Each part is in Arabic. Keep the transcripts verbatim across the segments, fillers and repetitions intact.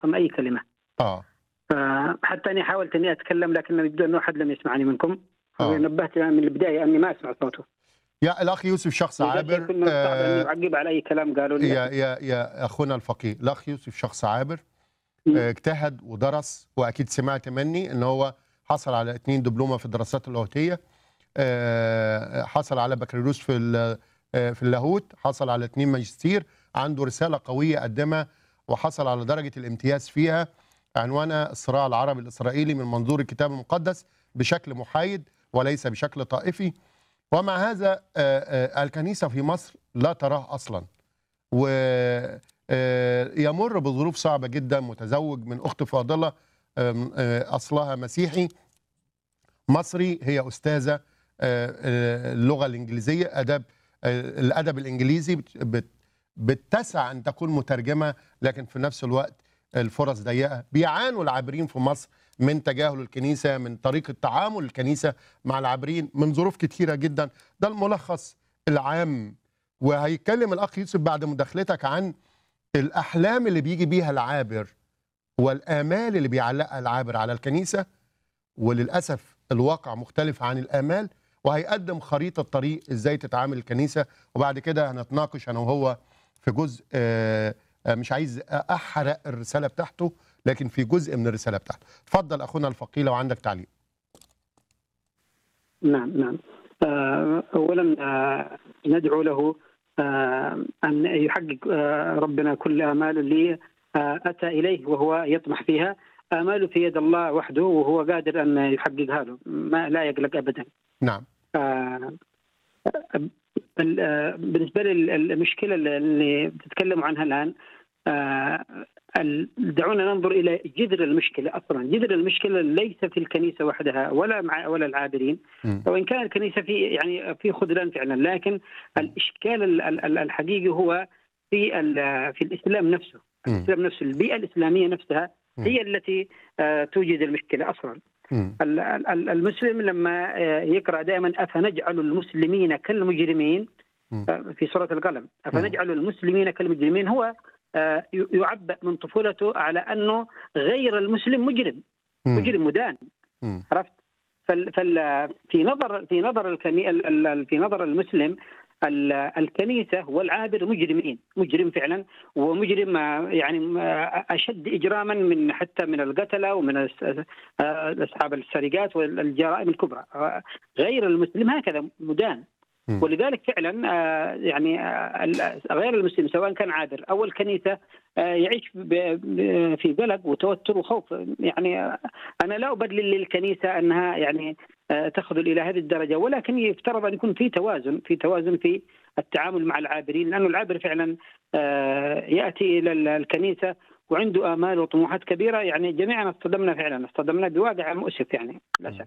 أفهم أي كلمة. آه. فحتى أني حاولت أني أتكلم لكن يبدو أنه أحد لم يسمعني منكم. آه. نبهت من البداية أني ما أسمع صوته. يا الأخ يوسف شخص لذلك عابر. يكون من الصعب أني آه أعقب على أي كلام قالوا لي. يا يا يا أخونا الفقيه، الأخ يوسف شخص عابر، آه اجتهد ودرس، وأكيد سمعت مني إن هو حصل على اتنين دبلومة في الدراسات اللاهوتية، آه حصل على بكالوريوس في آه في اللاهوت، حصل على اتنين ماجستير، عنده رسالة قوية قدمها وحصل على درجة الامتياز فيها، عنوانها الصراع العربي الإسرائيلي من منظور الكتاب المقدس بشكل محايد وليس بشكل طائفي. ومع هذا الكنيسة في مصر لا تراه أصلا، ويمر بظروف صعبة جدا، متزوج من أخت فاضلة أصلها مسيحي مصري، هي أستاذة اللغة الإنجليزية، أدب الأدب الإنجليزي، بتسع أن تكون مترجمة، لكن في نفس الوقت الفرص ضيقة. بيعانوا العابرين في مصر من تجاهل الكنيسة، من طريقة تعامل الكنيسة مع العابرين، من ظروف كتيرة جدا. ده الملخص العام. وهيتكلم الأخ يوسف بعد مداخلتك عن الأحلام اللي بيجي بيها العابر والآمال اللي بيعلقها العابر على الكنيسة، وللأسف الواقع مختلف عن الآمال، وهيقدم خريطة طريق إزاي تتعامل الكنيسة. وبعد كده هنتناقش أنا وهو في جزء آه مش عايز أحرق الرسالة بتاعته، لكن في جزء من الرسالة بتاعته. اتفضل أخونا الفقيه لو عندك تعليق. نعم نعم. أولا ندعو له أن يحقق ربنا كل آماله اللي أتى إليه وهو يطمح فيها. آماله في يد الله وحده وهو قادر أن يحققها له، ما لا يقلق أبدا. نعم. بالنسبة للمشكلة اللي بتتكلموا عنها الآن، دعونا ننظر إلى جذر المشكلة. أصلا جذر المشكلة ليس في الكنيسة وحدها ولا مع ولا العابرين، وإن كان الكنيسة في يعني في خذلان فعلا، لكن الإشكال الحقيقي هو في في الإسلام نفسه. الإسلام نفسه، البيئة الإسلامية نفسها هي التي توجد المشكلة أصلا. المسلم لما يقرأ دائما أفنجعل المسلمين كالمجرمين في سورة القلم، أفنجعل المسلمين كالمجرمين، هو يعبأ من طفولته على أنه غير المسلم مجرم، مجرم مدان. عرفت؟ في نظر في نظر في نظر المسلم الكنيسة والعابر مجرمين، مجرم فعلا، ومجرم يعني أشد إجراما من حتى من القتلة ومن أصحاب السرقات والجرائم الكبرى. غير المسلم هكذا مدان. ولذلك فعلا يعني غير المسلم سواء كان عابر أو الكنيسة يعيش في قلق وتوتر وخوف. يعني أنا لا أبرر للكنيسة أنها يعني تخذل إلى هذه الدرجة، ولكن يفترض أن يكون في توازن في توازن في التعامل مع العابرين، لأنه العابر فعلا يأتي إلى الكنيسة وعنده آمال وطموحات كبيرة. يعني جميعا اصطدمنا فعلا اصطدمنا بواقع مؤسف يعني للأسف.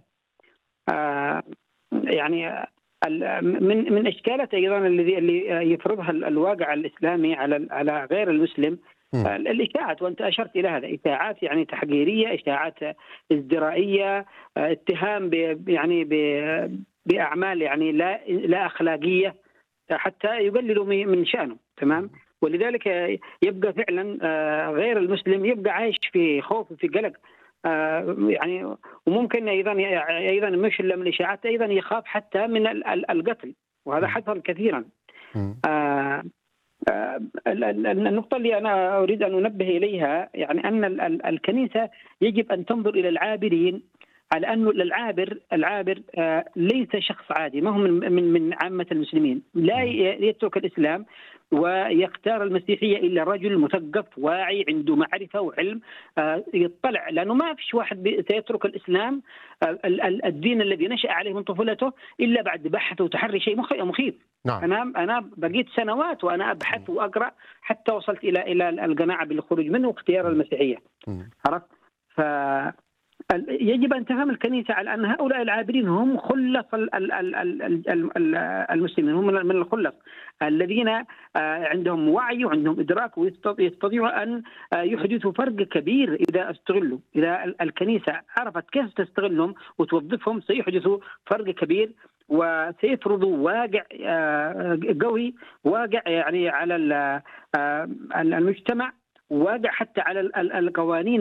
يعني من من اشكالات ايضا الذي اللي يفرضها الواقع الاسلامي على على غير المسلم الاشاعات، وانت اشرت الى هذا، اشاعات يعني تحقيريه، اشاعات ازدرائيه، اتهام ب يعني باعمال يعني لا لا اخلاقيه حتى يقللوا من شانه. تمام. ولذلك يبقى فعلا غير المسلم يبقى عايش في خوف وفي قلق. آه يعني وممكن ايضا ايضا مش الا من الاشاعات، ايضا يخاف حتى من القتل، وهذا حصل كثيرا. آه آه النقطه اللي انا اريد ان انبه اليها يعني ان الكنيسه يجب ان تنظر الى العابرين على انه العابر العابر آه ليس شخص عادي، ما هو من من من عامه المسلمين. لا يترك الاسلام ويختار المسيحيه الا رجل مثقف واعي عنده معرفه وعلم، آه يطلع، لانه ما فيش واحد سيترك الاسلام آه الدين الذي نشا عليه من طفولته الا بعد بحث وتحري، شيء مخيف. نعم. انا انا بقيت سنوات وانا ابحث واقرا حتى وصلت الى الى القناعه بالخروج منه واختيار المسيحيه. عرفت؟ ف يجب أن تفهم الكنيسة على أن هؤلاء العابرين هم خلص المسلمين، هم من الخلص الذين عندهم وعي وعندهم إدراك ويستطيعوا أن يحدثوا فرق كبير إذا استغلوا. إذا الكنيسة عرفت كيف تستغلهم وتوظفهم سيحدثوا فرق كبير، وسيفرضوا واقع قوي، واقع يعني على المجتمع، وواقع حتى على ال- ال- القوانين